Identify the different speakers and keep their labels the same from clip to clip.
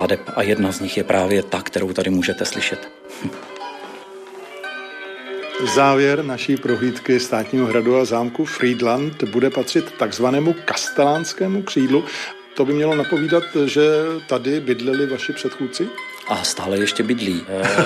Speaker 1: skladeb a jedna z nich je právě ta, kterou tady můžete slyšet.
Speaker 2: Závěr naší prohlídky státního hradu a zámku Frýdlant bude patřit takzvanému kastelánskému křídlu. To by mělo napovídat, že tady bydleli vaši předchůdci?
Speaker 1: A stále ještě bydlí.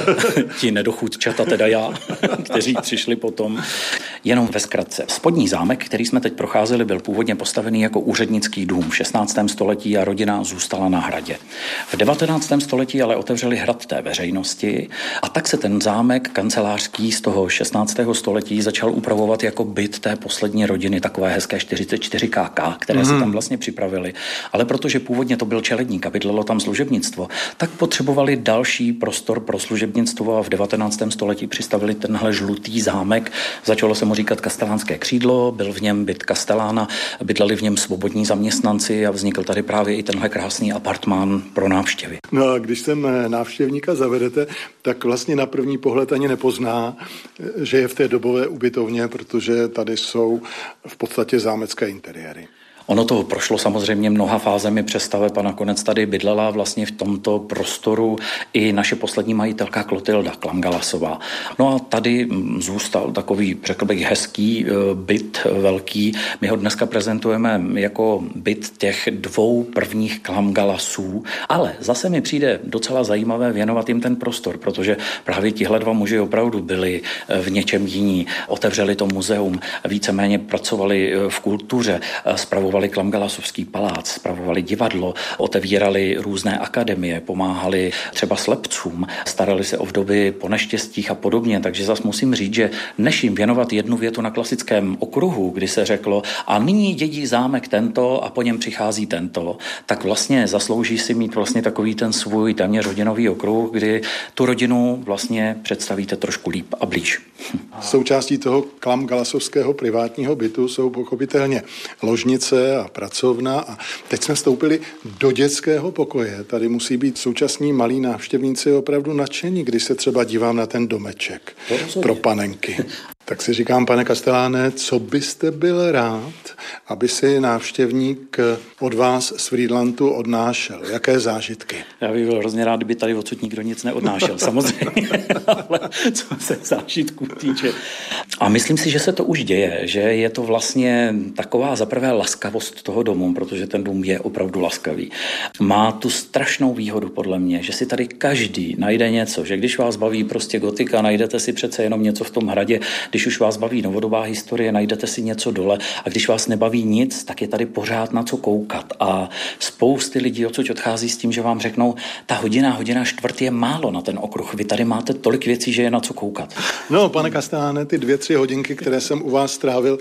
Speaker 1: Ti nedochůdčata, teda já, kteří přišli potom. Jenom ve zkratce. Spodní zámek, který jsme teď procházeli, byl původně postavený jako úřednický dům v 16. století a rodina zůstala na hradě. V 19. století ale otevřeli hrad té veřejnosti a tak se ten zámek kancelářský z toho 16. století začal upravovat jako byt té poslední rodiny, takové hezké 44 kk, které se tam vlastně připravili. Ale protože původně to byl čeledník a bydlelo tam služebnictvo, tak potřebovali další prostor pro služebnictvo a v 19. století přistavili tenhle žlutý zámek. Začalo se mu říkat kastelánské křídlo, byl v něm byt kastelána, bydleli v něm svobodní zaměstnanci a vznikl tady právě i tenhle krásný apartmán pro návštěvy.
Speaker 2: No a když sem návštěvníka zavedete, tak vlastně na první pohled ani nepozná, že je v té dobové ubytovně, protože tady jsou v podstatě zámecké interiéry.
Speaker 1: Ono to prošlo samozřejmě mnoha fázemi přestaveb a nakonec tady bydlela vlastně v tomto prostoru i naše poslední majitelka Klotilda Klamgalasová. No a tady zůstal takový, řekl bych, hezký byt velký. My ho dneska prezentujeme jako byt těch 2 prvních Klamgalasů, ale zase mi přijde docela zajímavé věnovat jim ten prostor, protože právě tihle 2 muži opravdu byli v něčem jiní. Otevřeli to muzeum, víceméně pracovali v kultuře, spravovali Klamgalasovský palác, spravovali divadlo, otevírali různé akademie, pomáhali třeba slepcům, starali se o vdovy po neštěstích a podobně, takže zas musím říct, že než jim věnovat jednu větu na klasickém okruhu, kdy se řeklo a nyní dědí zámek tento a po něm přichází tento, tak vlastně zaslouží si mít vlastně takový ten svůj téměř rodinový okruh, kdy tu rodinu vlastně představíte trošku líp a blíž.
Speaker 2: Součástí toho klamgalasovského privátního bytu jsou pochopitelně ložnice a pracovna a teď jsme vstoupili do dětského pokoje. Tady musí být současní malí návštěvníci opravdu nadšení, když se třeba dívám na ten domeček pro panenky. Tak si říkám, pane Kasteláne, co byste byl rád, aby si návštěvník od vás z Frýdlantu odnášel? Jaké zážitky?
Speaker 1: Já bych byl hrozně rád, kdyby tady odsud nikdo nic neodnášel, samozřejmě, ale co se zážitků týče. A myslím si, že se to už děje, že je to vlastně taková zaprvé laskavost toho domu, protože ten dům je opravdu laskavý. Má tu strašnou výhodu podle mě, že si tady každý najde něco, že když vás baví prostě gotika, najdete si přece jenom něco v tom hradě, když už vás baví novodobá historie, najdete si něco dole a když vás nebaví nic, tak je tady pořád na co koukat. A spousty lidí odsud odchází s tím, že vám řeknou, ta hodina čtvrt je málo na ten okruh. Vy tady máte tolik věcí, že je na co koukat.
Speaker 2: No, pane Kasteláne, ty 2-3 hodinky, které jsem u vás strávil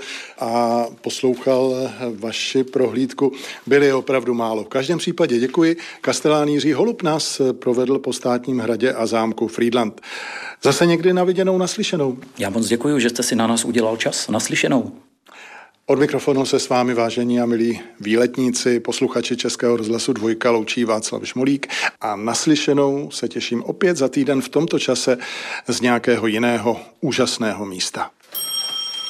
Speaker 2: a poslouchal vaši prohlídku, byly opravdu málo. V každém případě děkuji. Kastelán Jiří Holub nás provedl po státním hradě a zámku Frýdlant. Zase někdy na viděnou, naslyšenou.
Speaker 1: Já moc děkuji, že jste si na nás udělal čas. Naslyšenou.
Speaker 2: Od mikrofonu se s vámi, vážení a milí výletníci, posluchači Českého rozhlasu 2 loučí Václav Šmolík a naslyšenou se těším opět za týden v tomto čase z nějakého jiného úžasného místa.